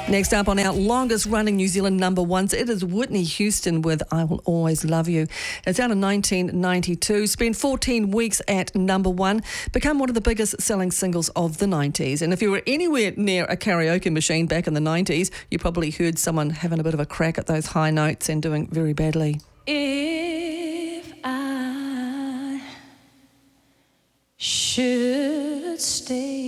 Next up on our longest running New Zealand number ones, it is Whitney Houston with I Will Always Love You. It's out in 1992, spent 14 weeks at number one, become one of the biggest selling singles of the 90s. And if you were anywhere near a karaoke machine back in the 90s, you probably heard someone having a bit of a crack at those high notes and doing very badly. If I should stay